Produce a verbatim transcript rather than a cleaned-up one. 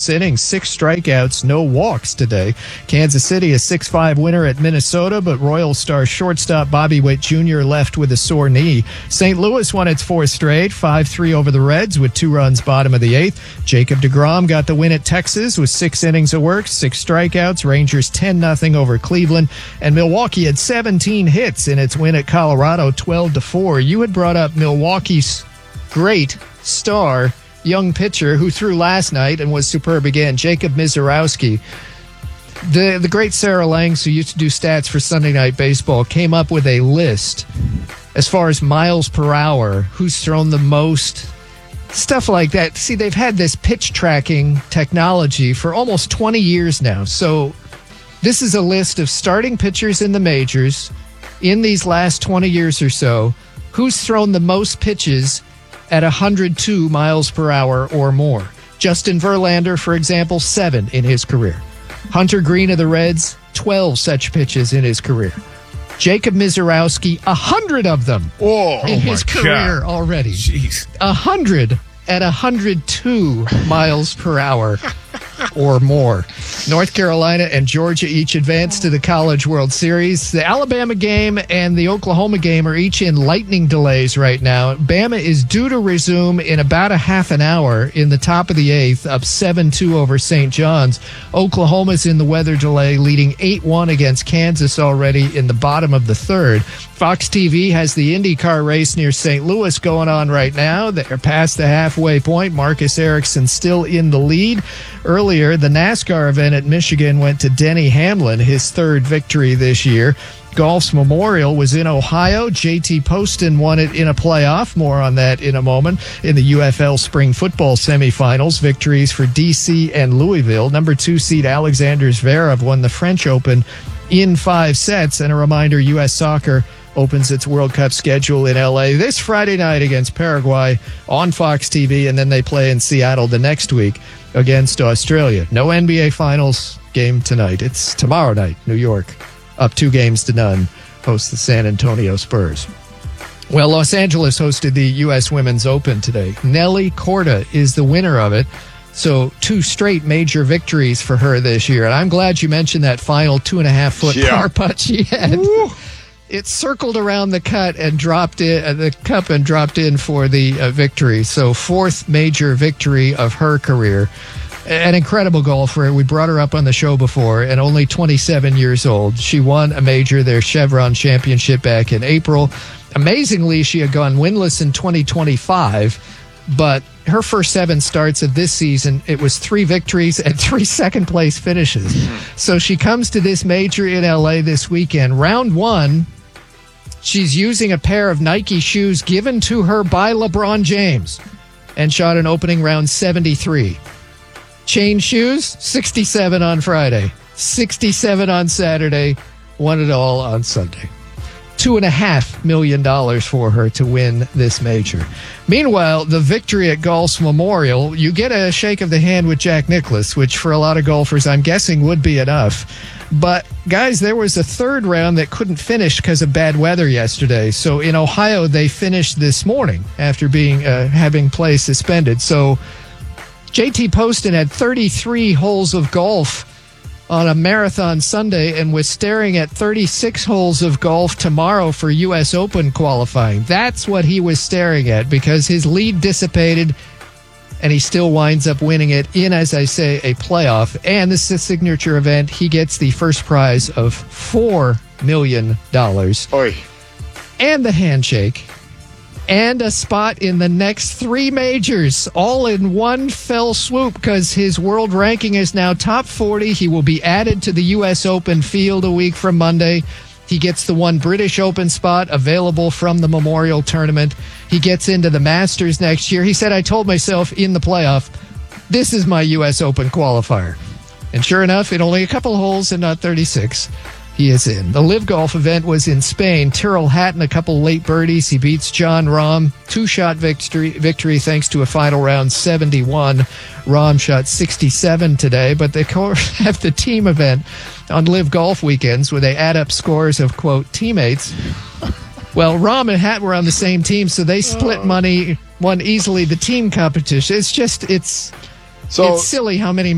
six innings, six strikeouts, no walks today. Kansas City a six five winner at Minnesota, but Royals star shortstop Bobby Witt Junior left with a sore knee. Saint Louis won its fourth straight, five three over the Reds with two runs bottom of the eighth. Jacob deGrom got the win at Texas with six innings of work, six strikeouts. Rangers ten nothing over Cleveland. And Milwaukee had seventeen hits in its win at Colorado, twelve to four. You had brought up Milwaukee's great star young pitcher who threw last night and was superb again, Jacob Misiorowski. The the great Sarah Langs, who used to do stats for Sunday Night Baseball, came up with a list as far as miles per hour, who's thrown the most, stuff like that. See, they've had this pitch tracking technology for almost twenty years now. So this is a list of starting pitchers in the majors in these last twenty years or so, who's thrown the most pitches at one hundred two miles per hour or more. Justin Verlander, for example, seven in his career. Hunter Green of the Reds, twelve such pitches in his career. Jacob Misiorowski, one hundred of them oh, in his my career God. already. Jeez. one hundred at one hundred two miles per hour or more. North Carolina and Georgia each advanced to the College World Series. The Alabama game and the Oklahoma game are each in lightning delays right now. Bama is due to resume in about a half an hour in the top of the eighth, up seven two over Saint John's. Oklahoma's in the weather delay, leading eight one against Kansas already in the bottom of the third. Fox T V has the IndyCar race near Saint Louis going on right now. They're past the halfway point. Marcus Ericsson still in the lead. Earlier, the NASCAR event at Michigan went to Denny Hamlin, his third victory this year. Golf's Memorial was in Ohio. J T Poston won it in a playoff. More on that in a moment. In the U F L Spring Football semifinals, victories for D C and Louisville. Number two seed Alexander Zverev won the French Open in five sets. And a reminder, U S Soccer opens its World Cup schedule in L A this Friday night against Paraguay on Fox T V, and then they play in Seattle the next week against Australia. No N B A Finals game tonight. It's tomorrow night. New York, up two games to none, hosts the San Antonio Spurs. Well, Los Angeles hosted the U S Women's Open today. Nelly Korda is the winner of it. So two straight major victories for her this year. And I'm glad you mentioned that final two and a half foot Yeah. par putt she had. Woo. It circled around the cut and dropped in uh, the cup and dropped in for the uh, victory. So fourth major victory of her career. An incredible golfer. We brought her up on the show before, and only twenty-seven years old. She won a major, their Chevron Championship, back in April. Amazingly, she had gone winless in twenty twenty-five, but her first seven starts of this season, it was three victories and three second-place finishes. So she comes to this major in L A this weekend. Round one, she's using a pair of Nike shoes given to her by LeBron James and shot an opening round seventy-three. Chain shoes, sixty-seven on Friday, sixty-seven on Saturday, won it all on Sunday. Two and a half million dollars for her to win this major. Meanwhile, the victory at Golf's Memorial, you get a shake of the hand with Jack Nicklaus, which for a lot of golfers I'm guessing would be enough. But guys, there was a third round that couldn't finish because of bad weather yesterday. So in Ohio, they finished this morning after being uh, having play suspended. So J T Poston had thirty-three holes of golf on a marathon Sunday and was staring at thirty-six holes of golf tomorrow for U S Open qualifying. That's what he was staring at, because his lead dissipated and he still winds up winning it in, as I say, a playoff. And this is a signature event. He gets the first prize of four million dollars. Oy. And the handshake. And a spot in the next three majors, all in one fell swoop, because his world ranking is now top forty. He will be added to the U S Open field a week from Monday. He gets the one British Open spot available from the Memorial Tournament. He gets into the Masters next year. He said, I told myself in the playoff, this is my U S Open qualifier. And sure enough, in only a couple holes and not thirty-six, he is in. The Live Golf event was in Spain. Tyrrell Hatton, a couple late birdies. He beats John Rahm. Two-shot victory, victory thanks to a final round seventy-one. Rahm shot sixty-seven today, but they have the team event on Live Golf weekends where they add up scores of, quote, teammates. Well, Rahm and Hatton were on the same team, so they split money, won easily the team competition. It's just, it's, So, it's silly how many